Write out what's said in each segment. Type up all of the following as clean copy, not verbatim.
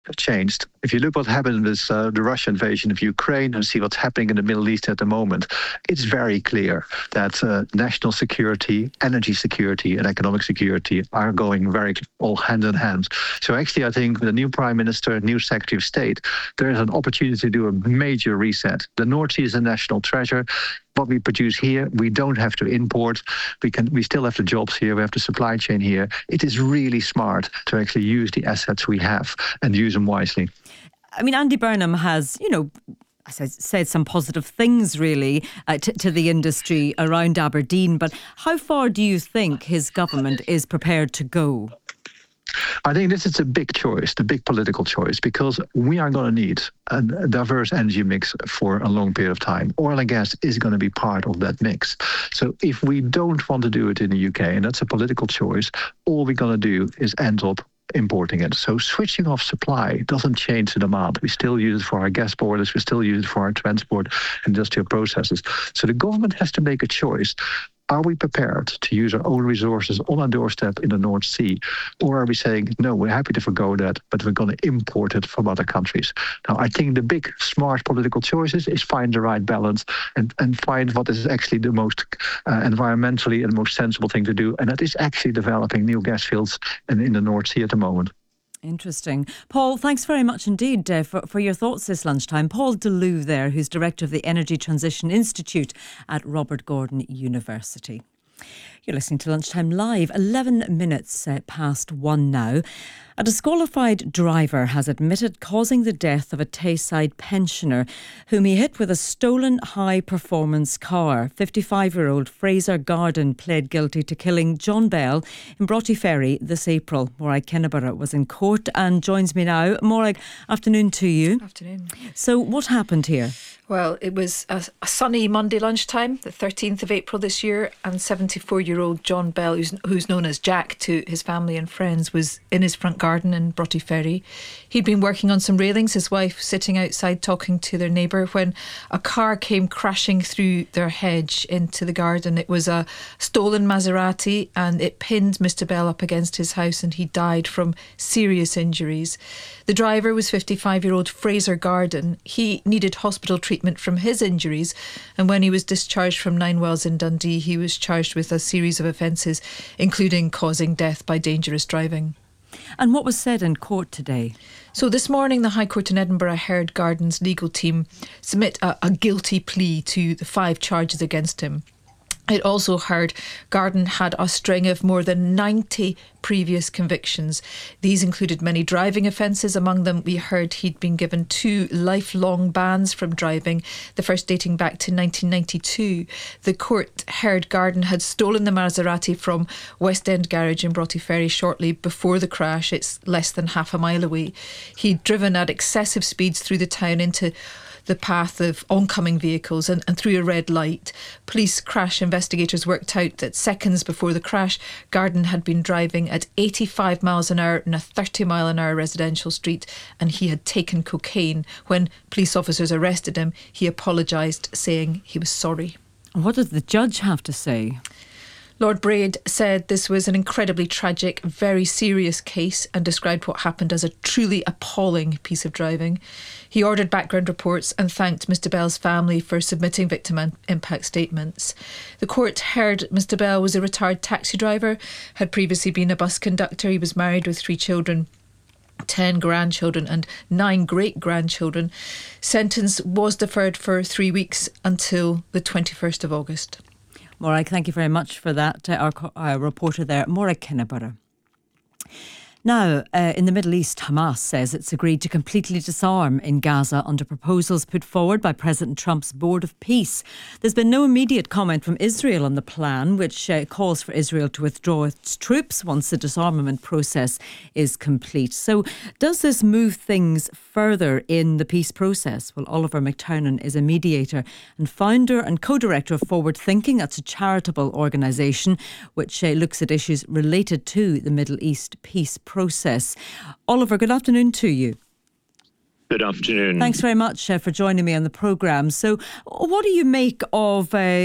have changed. If you look what happened with the Russian invasion of Ukraine and see what's happening in the Middle East at the moment, it's very clear that national security, energy security and economic security are going very all hand in hand. So actually, I think the new Prime Minister, new Secretary of State, there is an opportunity to do a major reset. The North Sea is a national treasure. What we produce here, we don't have to import. We still have the jobs here. We have the supply chain here. It is really smart to actually use the assets we have and use them wisely. I mean, Andy Burnham has, said some positive things really to the industry around Aberdeen. But how far do you think his government is prepared to go? I think this is a big choice, the big political choice, because we are going to need a diverse energy mix for a long period of time. Oil and gas is going to be part of that mix. So if we don't want to do it in the UK, and that's a political choice, all we're going to do is end up importing it. So switching off supply doesn't change the demand. We still use it for our gas boilers, we still use it for our transport industrial processes. So the government has to make a choice. Are we prepared to use our own resources on our doorstep in the North Sea? Or are we saying, no, we're happy to forgo that, but we're going to import it from other countries? Now, I think the big, smart political choices is find the right balance and find what is actually the most environmentally and most sensible thing to do. And that is actually developing new gas fields in the North Sea at the moment. Interesting. Paul, thanks very much indeed for your thoughts this lunchtime. Paul Deleuve there, who's Director of the Energy Transition Institute at Robert Gordon University. You're listening to Lunchtime Live, 11 minutes past 1 now. A disqualified driver has admitted causing the death of a Tayside pensioner whom he hit with a stolen high-performance car. 55-year-old Fraser Garden pled guilty to killing John Bell in Broughty Ferry this April. Morag Kenneborough was in court and joins me now. Morag, afternoon to you. Afternoon. So what happened here? Well, it was a sunny Monday lunchtime, the 13th of April this year, and 74-year-old John Bell, who's known as Jack to his family and friends, was in his front garden in Broughty Ferry. He'd been working on some railings, his wife sitting outside talking to their neighbour, when a car came crashing through their hedge into the garden. It was a stolen Maserati and it pinned Mr. Bell up against his house and he died from serious injuries. The driver was 55-year-old Fraser Garden. He needed hospital treatment from his injuries, and when he was discharged from Ninewells in Dundee, he was charged with a series of offences, including causing death by dangerous driving. And what was said in court today? So this morning, the High Court in Edinburgh heard Garden's legal team submit a guilty plea to the 5 charges against him. It also heard Garden had a string of more than 90 previous convictions. These included many driving offences. Among them, we heard he'd been given 2 lifelong bans from driving, the first dating back to 1992. The court heard Garden had stolen the Maserati from West End Garage in Broughty Ferry shortly before the crash. It's less than half a mile away. He'd driven at excessive speeds through the town into the path of oncoming vehicles and through a red light. Police crash investigators worked out that seconds before the crash, Garden had been driving at 85 miles an hour in a 30 mile an hour residential street, and he had taken cocaine. When police officers arrested him, he apologised, saying he was sorry. What did the judge have to say? Lord Braid said this was an incredibly tragic, very serious case and described what happened as a truly appalling piece of driving. He ordered background reports and thanked Mr. Bell's family for submitting victim impact statements. The court heard Mr. Bell was a retired taxi driver, had previously been a bus conductor. He was married with 3 children, 10 grandchildren and 9 great-grandchildren. Sentence was deferred for 3 weeks until the 21st of August. Morag, thank you very much for that. Our reporter there, Morag Kenneborough. Now, in the Middle East, Hamas says it's agreed to completely disarm in Gaza under proposals put forward by President Trump's Board of Peace. There's been no immediate comment from Israel on the plan, which calls for Israel to withdraw its troops once the disarmament process is complete. So does this move things further in the peace process? Well, Oliver McTernan is a mediator and founder and co-director of Forward Thinking. That's a charitable organisation which looks at issues related to the Middle East peace process. Oliver, good afternoon to you. Good afternoon. Thanks very much for joining me on the programme. So what do you make of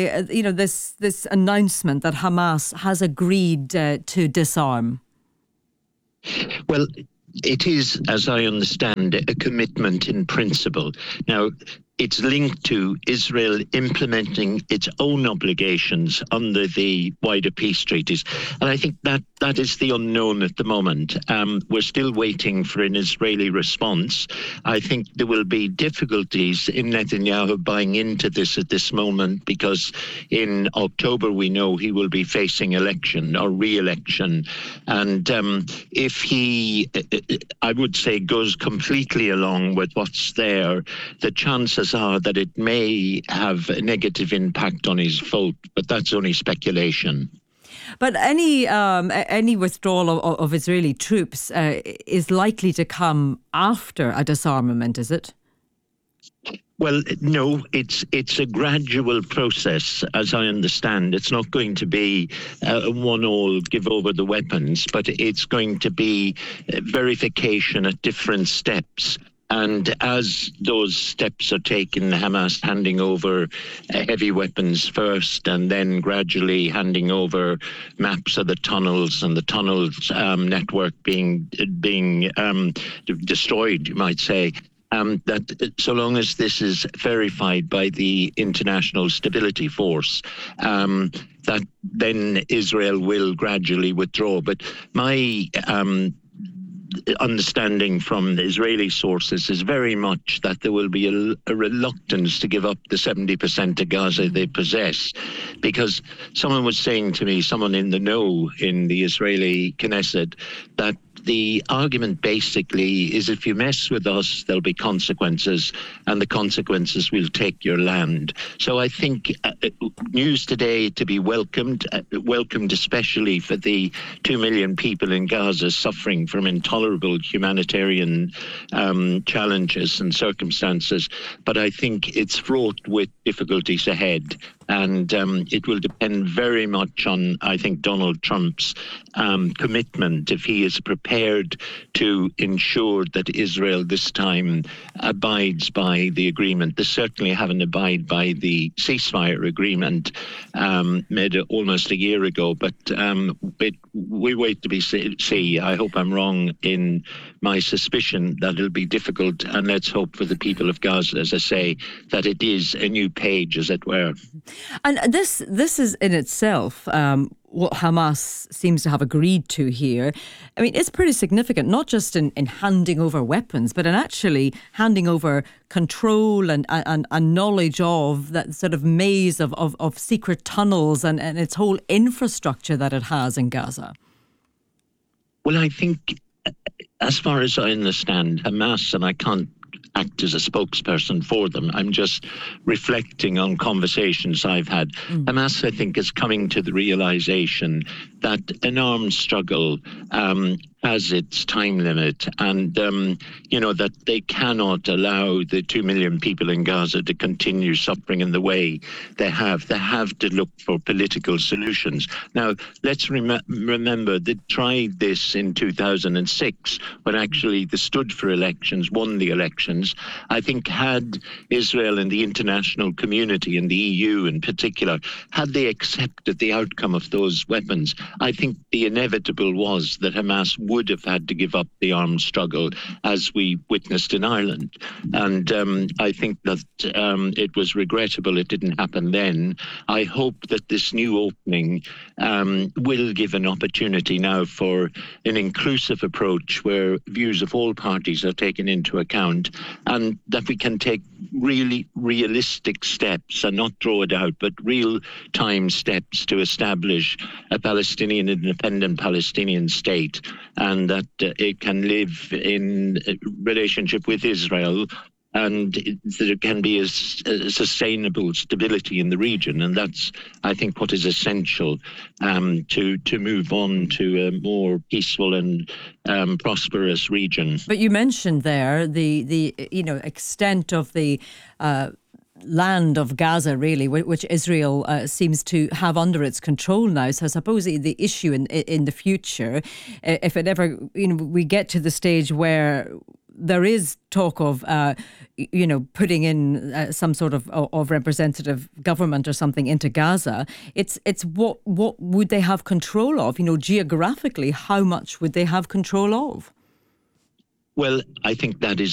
this announcement that Hamas has agreed to disarm? Well, It is, as I understand, a commitment in principle. Now, it's linked to Israel implementing its own obligations under the wider peace treaties. And I think that is the unknown at the moment. We're still waiting for an Israeli response. I think there will be difficulties in Netanyahu buying into this at this moment, because in October we know he will be facing election or re-election. And if he, I would say, goes completely along with what's there, the chances are that it may have a negative impact on his vote, but that's only speculation. But any withdrawal of Israeli troops is likely to come after a disarmament, is it? Well, no, it's a gradual process, as I understand. It's not going to be one all give over the weapons, but it's going to be verification at different steps. And as those steps are taken, Hamas handing over heavy weapons first, and then gradually handing over maps of the tunnels, and the tunnels network being destroyed, you might say. That so long as this is verified by the International Stability Force, that then Israel will gradually withdraw. But my understanding from the Israeli sources is very much that there will be a reluctance to give up the 70% of Gaza they possess, because someone was saying to me, someone in the know in the Israeli Knesset, that the argument basically is, if you mess with us, there'll be consequences, and the consequences will take your land. So I think news today to be welcomed especially for the 2 million people in Gaza suffering from intolerable humanitarian challenges and circumstances. But I think it's fraught with difficulties ahead. And it will depend very much on, I think, Donald Trump's commitment, if he is prepared to ensure that Israel this time abides by the agreement. They certainly haven't abided by the ceasefire agreement made almost a year ago, but we wait to see. I hope I'm wrong in my suspicion that it'll be difficult, and let's hope for the people of Gaza, as I say, that it is a new page, as it were. And this is in itself what Hamas seems to have agreed to here. I mean, it's pretty significant, not just in handing over weapons, but in actually handing over control and knowledge of that sort of maze of secret tunnels and its whole infrastructure that it has in Gaza. Well, I think, as far as I understand, Hamas, and I can't act as a spokesperson for them, I'm just reflecting on conversations I've had. Hamas, I think, is coming to the realization that an armed struggle has its time limit, and that they cannot allow the 2 million people in Gaza to continue suffering in the way they have. They have to look for political solutions. Now, let's remember they tried this in 2006, when actually they stood for elections, won the elections. I think had Israel and the international community and the EU in particular, had they accepted the outcome of those weapons, I think the inevitable was that Hamas would have had to give up the armed struggle, as we witnessed in Ireland. And I think that it was regrettable it didn't happen then. I hope that this new opening will give an opportunity now for an inclusive approach where views of all parties are taken into account, and that we can take really realistic steps and not draw it out, but real-time steps to establish a Palestinian, independent Palestinian state, and that it can live in relationship with Israel, and there can be a sustainable stability in the region. And that's, I think, what is essential to move on to a more peaceful and prosperous region. But you mentioned there the extent of the land of Gaza, really, which Israel seems to have under its control now. So I suppose the issue in the future, if it ever, we get to the stage where there is talk of, putting in some sort of representative government or something into Gaza, it's what would they have control of? Geographically, how much would they have control of? Well, I think that is